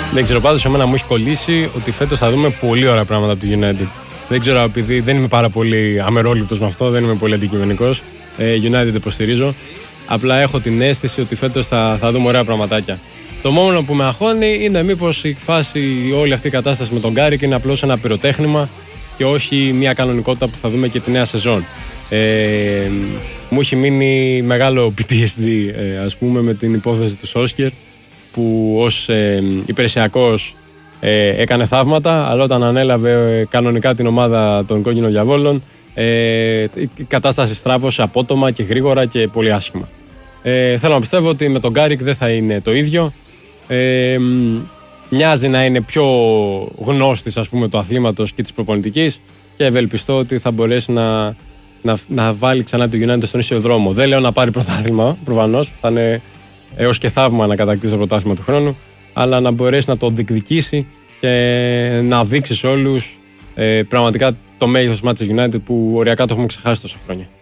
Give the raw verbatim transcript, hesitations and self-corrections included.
Δεν ξέρω, πάντως εμένα μου έχει κολλήσει ότι φέτος θα δούμε πολύ ωραία πράγματα από το United. Δεν ξέρω, επειδή δεν είμαι πάρα πολύ αμερόληπτος με αυτό, δεν είμαι πολύ αντικειμενικός. Ε, United υποστηρίζω. Απλά έχω την αίσθηση ότι φέτος θα, θα δούμε ωραία πραγματάκια. Το μόνο που με αγχώνει είναι μήπως η φάση, όλη αυτή η κατάσταση με τον Γκάρικ είναι απλώς ένα πυροτέχνημα και όχι μια κανονικότητα που θα δούμε και τη νέα σεζόν. Ε, μου έχει μείνει μεγάλο πι τι ες ντι ε, ας πούμε με την υπόθεση του Σόλσκερ που ως ε, υπηρεσιακός ε, έκανε θαύματα, αλλά όταν ανέλαβε ε, κανονικά την ομάδα των Κόκκινων Διαβόλων ε, η κατάσταση στράβωσε απότομα και γρήγορα και πολύ άσχημα. Ε, θέλω να πιστεύω ότι με τον Γκάρικ δεν θα είναι το ίδιο. Ε, μοιάζει να είναι πιο γνώστης, ας πούμε, του αθλήματος και της προπονητικής και ευελπιστώ ότι θα μπορέσει να, να, να βάλει ξανά το United στον ίσιο δρόμο. Δεν λέω να πάρει πρωτάθλημα, προφανώς, θα είναι έως και θαύμα να κατακτήσει το πρωτάθλημα του χρόνου, αλλά να μπορέσει να το διεκδικήσει και να δείξει σε όλους ε, πραγματικά το μέγεθος της Manchester United που οριακά το έχουμε ξεχάσει τόσα χρόνια.